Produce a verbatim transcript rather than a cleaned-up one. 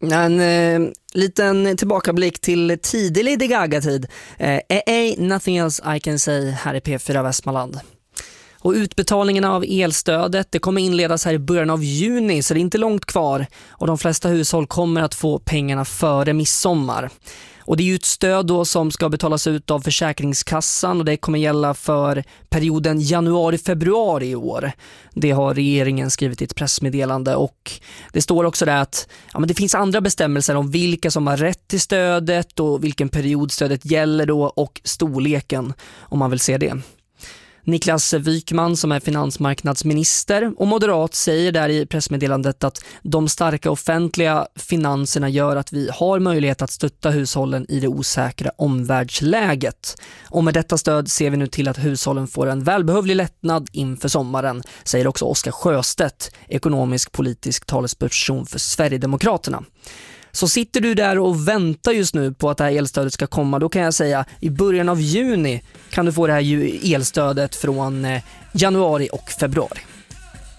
En eh, liten tillbakablick till tidig Lady Gaga-tid. Eh, A Nothing Else I Can Say här i P fyra Västmanland. Och utbetalningen av elstödet, det kommer inledas här i början av juni, så det är inte långt kvar. Och de flesta hushåll kommer att få pengarna före midsommar. Och det är ju ett stöd då som ska betalas ut av Försäkringskassan, och det kommer gälla för perioden januari-februari i år. Det har regeringen skrivit i ett pressmeddelande, och det står också där att ja, men det finns andra bestämmelser om vilka som har rätt till stödet och vilken period stödet gäller då, och storleken om man vill se det. Niklas Wykman, som är finansmarknadsminister och moderat, säger där i pressmeddelandet att de starka offentliga finanserna gör att vi har möjlighet att stötta hushållen i det osäkra omvärldsläget. Och med detta stöd ser vi nu till att hushållen får en välbehövlig lättnad inför sommaren, säger också Oskar Sjöstedt, ekonomisk politisk talesperson för Sverigedemokraterna. Så sitter du där och väntar just nu på att det här elstödet ska komma, då kan jag säga i början av juni kan du få det här elstödet från januari och februari.